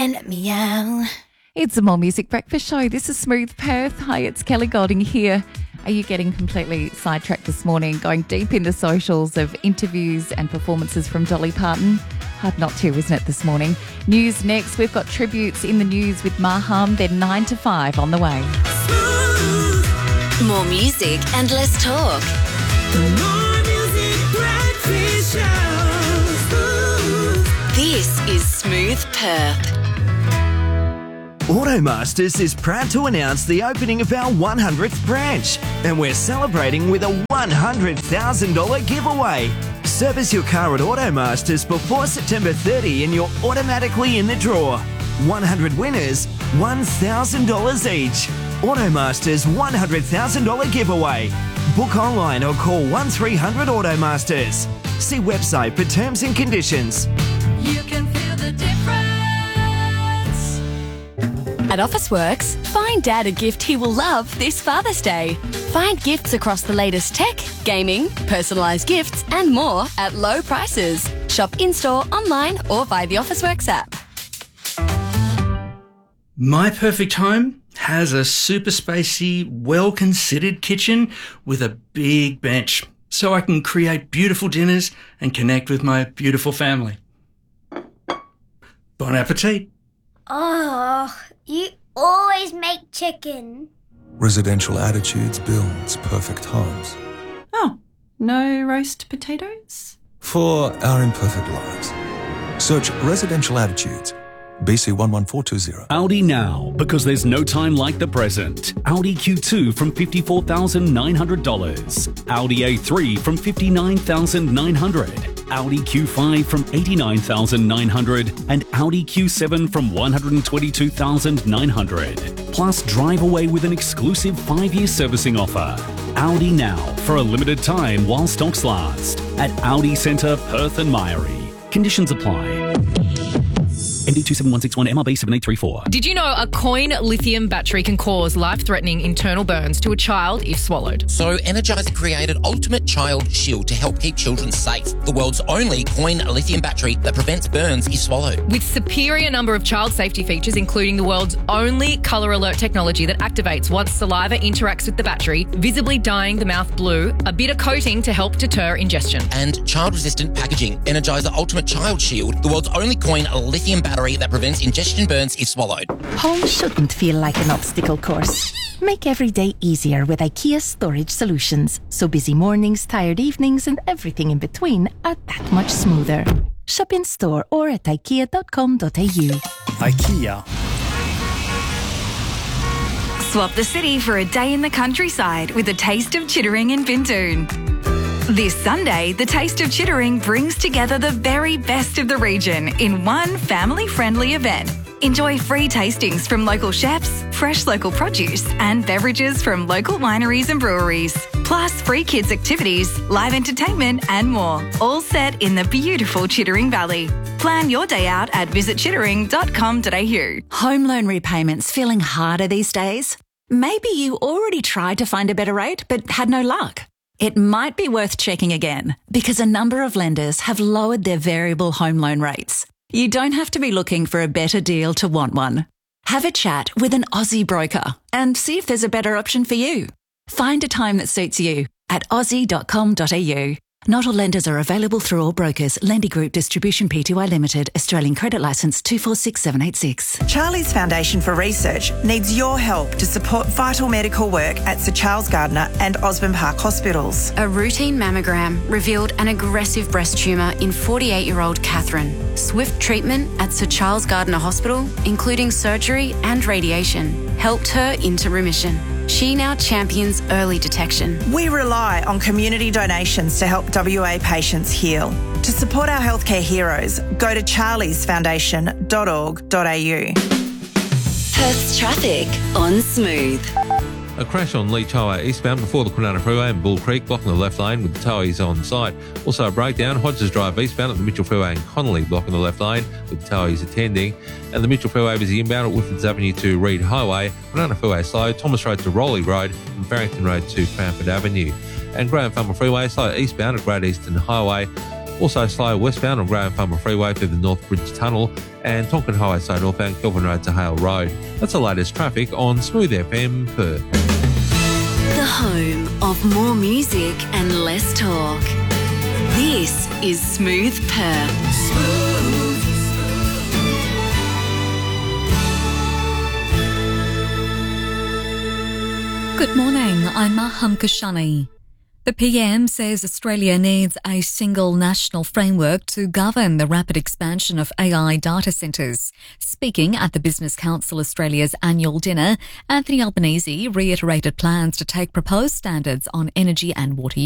and meow. It's a More Music Breakfast Show. This is Smooth Perth. Hi, it's Kelly Golding here. Are you getting completely sidetracked this morning, going deep into socials of interviews and performances from Dolly Parton? Hard not to, isn't it, this morning? News next. We've got tributes in the news with Maham. They're 9 to 5 on the way. More music and less talk. More Music Breakfast Show. This is Smooth Perth. Automasters is proud to announce the opening of our 100th branch, and we're celebrating with a $100,000 giveaway. Service your car at Automasters before September 30 and you're automatically in the draw. 100 winners, $1,000 each. Automasters $100,000 giveaway. Book online or call 1300 Automasters. See website for terms and conditions. You can feel the difference. At Officeworks, find Dad a gift he will love this Father's Day. Find gifts across the latest tech, gaming, personalised gifts and more at low prices. Shop in-store, online or via the Officeworks app. My perfect home has a super spacey, well-considered kitchen with a big bench so I can create beautiful dinners and connect with my beautiful family. Bon appetit. Oh, you always make chicken. Residential Attitudes builds perfect homes. Oh, no roast potatoes? For our imperfect lives. Search Residential Attitudes. BC 11420. Audi now, because there's no time like the present. Audi Q2 from $54,900. Audi A3 from $59,900. Audi Q5 from $89,900 and Audi Q7 from $122,900. Plus, drive away with an exclusive 5-year servicing offer. Audi now, for a limited time while stocks last. At Audi Centre, Perth and Myrie. Conditions apply. MD 27161 MRB 7834. Did you know a coin lithium battery can cause life-threatening internal burns to a child if swallowed? So Energizer created Ultimate Child Shield to help keep children safe. The world's only coin lithium battery that prevents burns if swallowed. With superior number of child safety features, including the world's only colour alert technology that activates once saliva interacts with the battery, visibly dyeing the mouth blue, a bitter coating to help deter ingestion. And child-resistant packaging. Energizer Ultimate Child Shield, the world's only coin lithium battery that prevents ingestion burns if swallowed. Home shouldn't feel like an obstacle course. Make every day easier with IKEA Storage Solutions, so busy mornings, tired evenings and everything in between are that much smoother. Shop in store or at ikea.com.au. IKEA. Swap the city for a day in the countryside with a taste of Chittering in Bintoon. This Sunday, the Taste of Chittering brings together the very best of the region in one family-friendly event. Enjoy free tastings from local chefs, fresh local produce and beverages from local wineries and breweries. Plus free kids activities, live entertainment and more. All set in the beautiful Chittering Valley. Plan your day out at visitchittering.com.au. Home loan repayments feeling harder these days? Maybe you already tried to find a better rate but had no luck. It might be worth checking again because a number of lenders have lowered their variable home loan rates. You don't have to be looking for a better deal to want one. Have a chat with an Aussie broker and see if there's a better option for you. Find a time that suits you at aussie.com.au. Not all lenders are available through all brokers. Lendy Group Distribution Pty Limited. Australian Credit Licence 246786. Charlie's Foundation for Research needs your help to support vital medical work at Sir Charles Gardner and Osborne Park Hospitals. A routine mammogram revealed an aggressive breast tumour in 48-year-old Catherine. Swift treatment at Sir Charles Gardner Hospital, including surgery and radiation, helped her into remission. She now champions early detection. We rely on community donations to help WA patients heal. To support our healthcare heroes, go to charliesfoundation.org.au. Perth's traffic on Smooth. A crash on Leach Highway eastbound before the Kwinana Freeway and Bull Creek, blocking the left lane with the towies on site. Also a breakdown, Hodges Drive eastbound at the Mitchell Freeway and Connolly, blocking the left lane with the towies attending. And the Mitchell Freeway busy inbound at Woodfords Avenue to Reed Highway, Kwinana Freeway slow, Thomas Road to Rowley Road and Barrington Road to Cranford Avenue. And Graham Farmer Freeway slow eastbound at Great Eastern Highway, Also slow westbound on Graham Farmer Freeway through the North Bridge Tunnel and Tonkin Highway so northbound Kelvin Road to Hale Road. That's the latest traffic on Smooth FM Perth. The home of more music and less talk. This is Smooth Perth. Good morning, I'm Maham Kashani. The PM says Australia needs a single national framework to govern the rapid expansion of AI data centres. Speaking at the Business Council Australia's annual dinner, Anthony Albanese reiterated plans to take proposed standards on energy and water